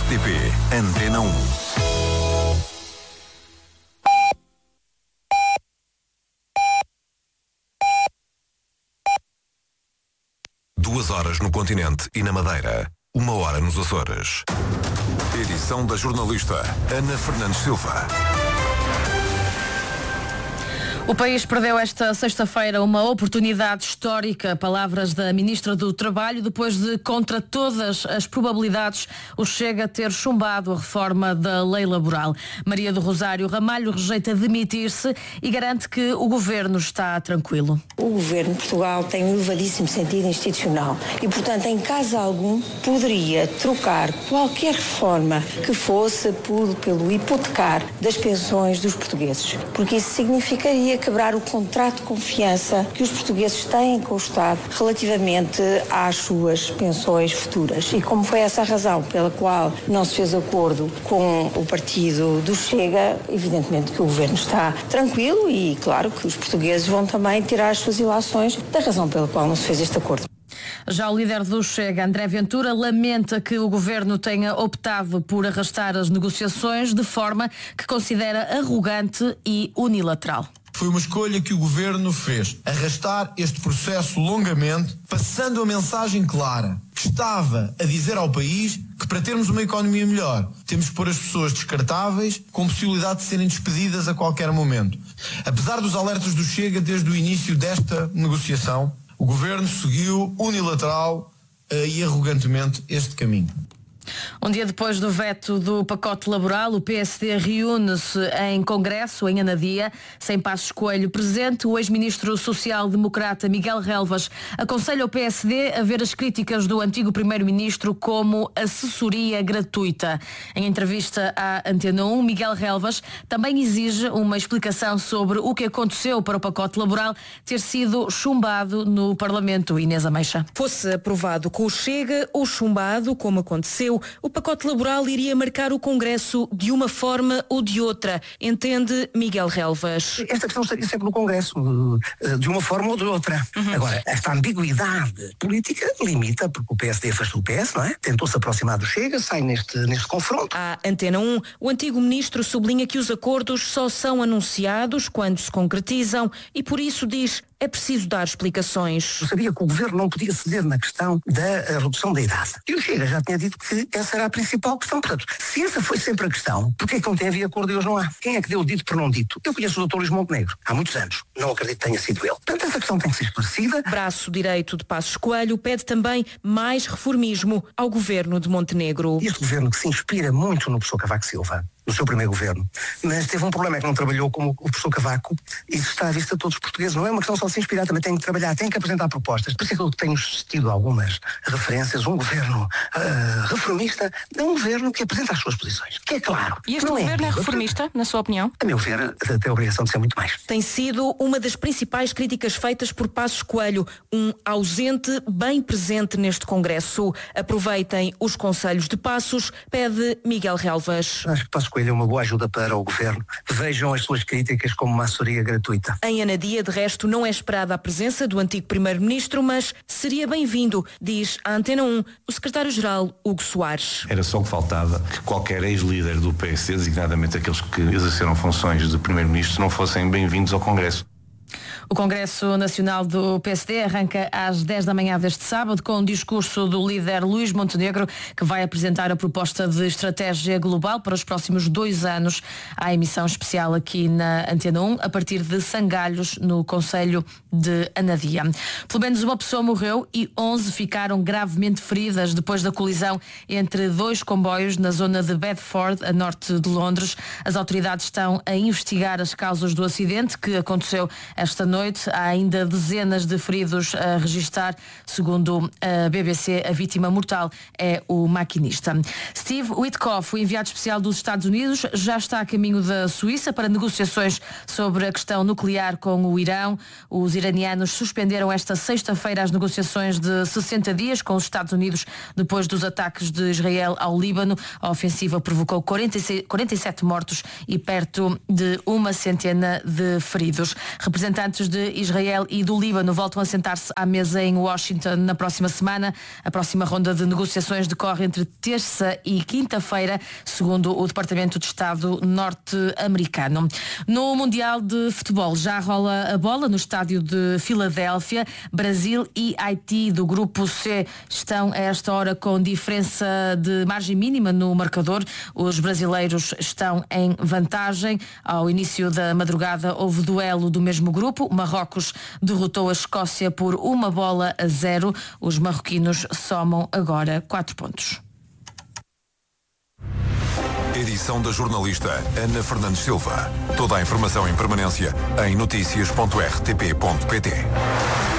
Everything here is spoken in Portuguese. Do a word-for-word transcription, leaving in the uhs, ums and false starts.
R T P Antena um. Duas horas no continente e na Madeira. Uma hora nos Açores. Edição da jornalista Ana Fernandes Silva. O país perdeu esta sexta-feira uma oportunidade histórica, palavras da Ministra do Trabalho, depois de, contra todas as probabilidades, o Chega ter chumbado a reforma da lei laboral. Maria do Rosário Ramalho rejeita demitir-se e garante que o Governo está tranquilo. O Governo de Portugal tem um elevadíssimo sentido institucional e, portanto, em caso algum, poderia trocar qualquer reforma que fosse por, pelo hipotecar das pensões dos portugueses, porque isso significaria quebrar o contrato de confiança que os portugueses têm com o Estado relativamente às suas pensões futuras. E como foi essa a razão pela qual não se fez acordo com o partido do Chega, evidentemente que o Governo está tranquilo e claro que os portugueses vão também tirar as suas ilações da razão pela qual não se fez este acordo. Já o líder do Chega, André Ventura, lamenta que o Governo tenha optado por arrastar as negociações de forma que considera arrogante e unilateral. Foi uma escolha que o Governo fez, arrastar este processo longamente, passando a mensagem clara que estava a dizer ao país que para termos uma economia melhor temos que pôr as pessoas descartáveis com possibilidade de serem despedidas a qualquer momento. Apesar dos alertas do Chega desde o início desta negociação, o Governo seguiu unilateral uh, e arrogantemente este caminho. Um dia depois do veto do pacote laboral, o P S D reúne-se em congresso em Anadia, sem Passos Coelho presente. O ex-ministro social-democrata Miguel Relvas aconselha o P S D a ver as críticas do antigo primeiro-ministro como assessoria gratuita. Em entrevista à Antena um, Miguel Relvas também exige uma explicação sobre o que aconteceu para o pacote laboral ter sido chumbado no Parlamento. Inês Ameixa. Fosse aprovado com o Chega ou chumbado, como aconteceu, o pacote laboral iria marcar o Congresso de uma forma ou de outra, entende Miguel Relvas. Esta questão estaria sempre no Congresso, de uma forma ou de outra. Uhum. Agora, esta ambiguidade política limita, porque o P S D afastou o P S, não é? Tentou-se aproximar do Chega, sai neste, neste confronto. À Antena um, o antigo ministro sublinha que os acordos só são anunciados quando se concretizam e por isso diz: é preciso dar explicações. Eu sabia que o Governo não podia ceder na questão da redução da idade. E o Chega já tinha dito que essa era a principal questão. Portanto, se essa foi sempre a questão, porquê é que ontem havia acordo e hoje não há? Quem é que deu dito por não dito? Eu conheço o doutor Luís Montenegro há muitos anos. Não acredito que tenha sido ele. Portanto, essa questão tem que ser esclarecida. Braço direito de Passos Coelho pede também mais reformismo ao Governo de Montenegro. Este Governo que se inspira muito no professor Cavaco Silva, no seu primeiro governo, mas teve um problema, é que não trabalhou como o professor Cavaco, e isso está à vista de todos os portugueses. Não é uma questão só de se inspirar, também tem que trabalhar, tem que apresentar propostas. Por isso é que eu tenho assistido a algumas referências. Um governo uh, reformista é um governo que apresenta as suas posições, que é claro. E este governo é, é reformista, na sua opinião? A meu ver, tem a obrigação de ser muito mais. Tem sido uma das principais críticas feitas por Passos Coelho, um ausente bem presente neste Congresso. Aproveitem os conselhos de Passos, pede Miguel Relvas. Acho que Passos Coelho é uma boa ajuda para o Governo. Vejam as suas críticas como uma assessoria gratuita. Em Anadia, de resto, não é esperada a presença do antigo primeiro-ministro, mas seria bem-vindo, diz à Antena um o secretário-geral Hugo Soares. Era só que faltava que qualquer ex-líder do P S D, designadamente aqueles que exerceram funções de primeiro-ministro, não fossem bem-vindos ao Congresso. O Congresso Nacional do P S D arranca às dez da manhã deste sábado com o discurso do líder Luís Montenegro, que vai apresentar a proposta de estratégia global para os próximos dois anos à emissão especial aqui na Antena um, a partir de Sangalhos, no concelho de Anadia. Pelo menos uma pessoa morreu e onze ficaram gravemente feridas depois da colisão entre dois comboios na zona de Bedford, a norte de Londres. As autoridades estão a investigar as causas do acidente que aconteceu esta noite. Há ainda dezenas de feridos a registar. Segundo a B B C, a vítima mortal é o maquinista. Steve Witkoff, o enviado especial dos Estados Unidos, já está a caminho da Suíça para negociações sobre a questão nuclear com o Irão. Os iranianos suspenderam esta sexta-feira as negociações de sessenta dias com os Estados Unidos depois dos ataques de Israel ao Líbano. A ofensiva provocou quarenta e seis, quarenta e sete mortos e perto de uma centena de feridos. Representantes de Israel e do Líbano voltam a sentar-se à mesa em Washington na próxima semana. A próxima ronda de negociações decorre entre terça e quinta-feira, segundo o Departamento de Estado norte-americano. No Mundial de Futebol já rola a bola no estádio de Filadélfia. Brasil e Haiti do Grupo C estão a esta hora com diferença de margem mínima no marcador. Os brasileiros estão em vantagem. Ao início da madrugada houve duelo do mesmo grupo. Marrocos derrotou a Escócia por uma bola a zero. Os marroquinos somam agora quatro pontos. Edição da jornalista Ana Fernandes Silva. Toda a informação em permanência em notícias ponto r t p ponto p t.